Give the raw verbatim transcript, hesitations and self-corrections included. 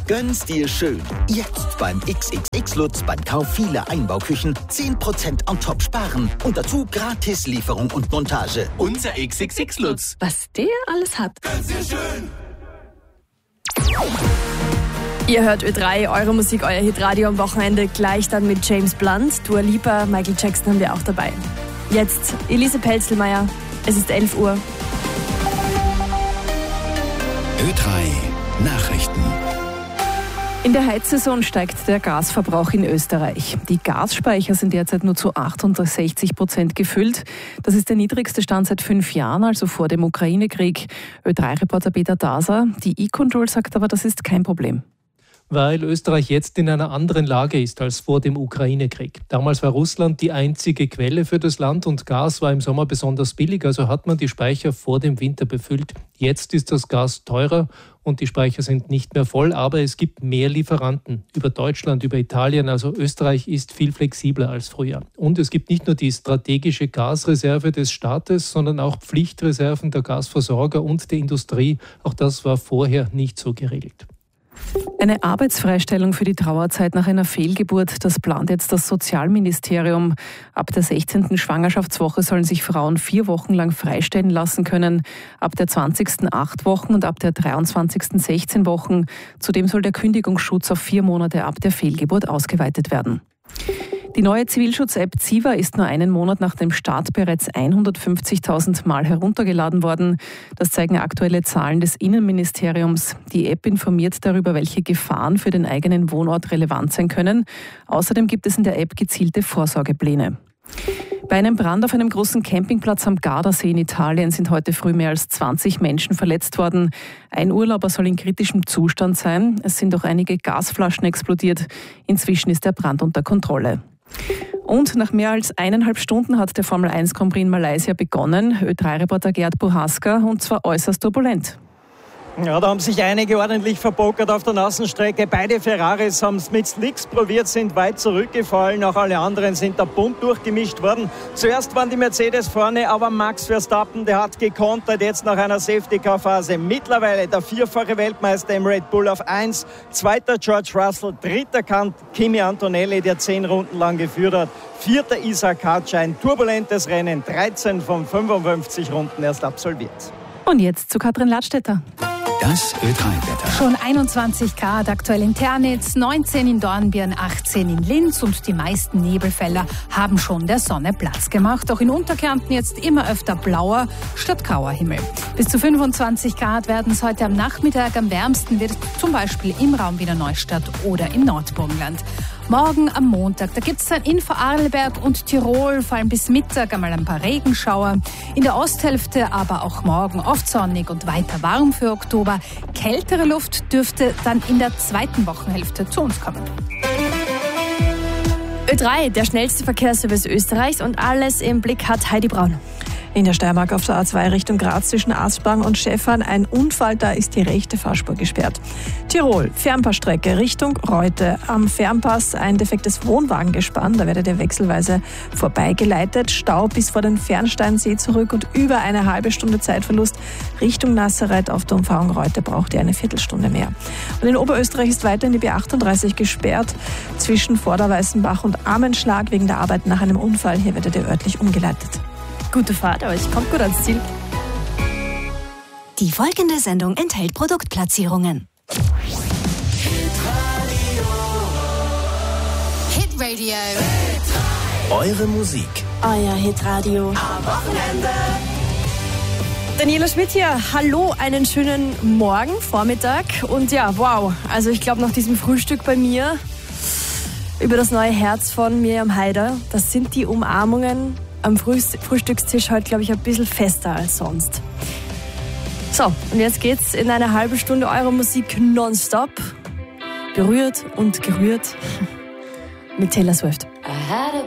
Gönn's dir schön. Jetzt beim X X X Lutz beim Kauf vieler Einbauküchen zehn Prozent on top sparen und dazu gratis Lieferung und Montage. Unser X X X Lutz. Was der alles hat. Gönn's dir schön. Ihr hört Ö drei, eure Musik, euer Hitradio am Wochenende, gleich dann mit James Blunt, Dua Lipa, Michael Jackson haben wir auch dabei. Jetzt Elise Pelzelmeier, es ist elf Uhr. Ö drei Nachrichten. In der Heizsaison steigt der Gasverbrauch in Österreich. Die Gasspeicher sind derzeit nur zu achtundsechzig Prozent gefüllt. Das ist der niedrigste Stand seit fünf Jahren, also vor dem Ukraine-Krieg. Ö drei Reporter Peter Daser. Die E-Control sagt aber, das ist kein Problem. Weil Österreich jetzt in einer anderen Lage ist als vor dem Ukraine-Krieg. Damals war Russland die einzige Quelle für das Land und Gas war im Sommer besonders billig, also hat man die Speicher vor dem Winter befüllt. Jetzt ist das Gas teurer und die Speicher sind nicht mehr voll, aber es gibt mehr Lieferanten über Deutschland, über Italien, also Österreich ist viel flexibler als früher. Und es gibt nicht nur die strategische Gasreserve des Staates, sondern auch Pflichtreserven der Gasversorger und der Industrie. Auch das war vorher nicht so geregelt. Eine Arbeitsfreistellung für die Trauerzeit nach einer Fehlgeburt, das plant jetzt das Sozialministerium. Ab der sechzehnten Schwangerschaftswoche sollen sich Frauen vier Wochen lang freistellen lassen können, ab der zwanzigsten acht Wochen und ab der dreiundzwanzigsten sechzehn Wochen. Zudem soll der Kündigungsschutz auf vier Monate ab der Fehlgeburt ausgeweitet werden. Die neue Zivilschutz-App Ziva ist nur einen Monat nach dem Start bereits hundertfünfzigtausend Mal heruntergeladen worden. Das zeigen aktuelle Zahlen des Innenministeriums. Die App informiert darüber, welche Gefahren für den eigenen Wohnort relevant sein können. Außerdem gibt es in der App gezielte Vorsorgepläne. Bei einem Brand auf einem großen Campingplatz am Gardasee in Italien sind heute früh mehr als zwanzig Menschen verletzt worden. Ein Urlauber soll in kritischem Zustand sein. Es sind auch einige Gasflaschen explodiert. Inzwischen ist der Brand unter Kontrolle. Und nach mehr als eineinhalb Stunden hat der Formel eins Grand Prix in Malaysia begonnen. Ö drei Reporter Gerd Buhaska, und zwar äußerst turbulent. Ja, da haben sich einige ordentlich verbokert auf der nassen Strecke. Beide Ferraris haben es mit Slicks probiert, sind weit zurückgefallen. Auch alle anderen sind da bunt durchgemischt worden. Zuerst waren die Mercedes vorne, aber Max Verstappen, der hat gekontert, jetzt nach einer Safety-Car-Phase. Mittlerweile der vierfache Weltmeister im Red Bull auf eins. Zweiter George Russell, dritter Kimi Antonelli, der zehn Runden lang geführt hat. Vierter Isaac Hadjar, ein turbulentes Rennen, dreizehn von fünfundfünfzig Runden erst absolviert. Und jetzt zu Katrin Ladstätter. Das Ö drei Wetter. Schon einundzwanzig Grad aktuell in Ternitz, neunzehn in Dornbirn, achtzehn in Linz und die meisten Nebelfelder haben schon der Sonne Platz gemacht. Auch in Unterkärnten jetzt immer öfter blauer statt grauer Himmel. Bis zu fünfundzwanzig Grad werden es heute am Nachmittag. Am wärmsten wird es zum Beispiel im Raum Wiener Neustadt oder im Nordburgenland. Morgen am Montag, da gibt es dann in Vorarlberg und Tirol vor allem bis Mittag einmal ein paar Regenschauer. In der Osthälfte aber auch morgen oft sonnig und weiter warm für Oktober. Kältere Luft dürfte dann in der zweiten Wochenhälfte zu uns kommen. Ö drei, der schnellste Verkehrsservice Österreichs, und alles im Blick hat Heidi Braun. In der Steiermark auf der A zwei Richtung Graz zwischen Aspang und Schäffern ein Unfall, da ist die rechte Fahrspur gesperrt. Tirol, Fernpassstrecke Richtung Reute. Am Fernpass ein defektes Wohnwagengespann, da werdet ihr wechselweise vorbeigeleitet. Stau bis vor den Fernsteinsee zurück und über eine halbe Stunde Zeitverlust. Richtung Nazareth auf der Umfahrung Reute braucht ihr eine Viertelstunde mehr. Und in Oberösterreich ist weiterhin die B achtunddreißig gesperrt zwischen Vorderweißenbach und Amenschlag wegen der Arbeit nach einem Unfall. Hier werdet ihr örtlich umgeleitet. Gute Fahrt, aber ich komme gut ans Ziel. Die folgende Sendung enthält Produktplatzierungen. Hitradio. Eure Musik. Euer Hitradio. Am Wochenende. Daniela Schmidt hier. Hallo, einen schönen Morgen, Vormittag. Und ja, wow, also ich glaube nach diesem Frühstück bei mir über das neue Herz von Miriam Haider, das sind die Umarmungen am Frühstückstisch heute, glaube ich, ein bisschen fester als sonst. So, und jetzt geht's in eine halbe Stunde eurer Musik nonstop. Berührt und gerührt mit Taylor Swift. I had a